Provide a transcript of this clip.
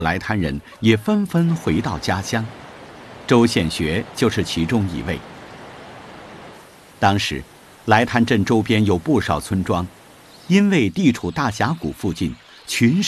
来滩人也纷纷回到家乡，周献学就是其中一位。当时，来滩镇周边有不少村庄，因为地处大峡谷附近，群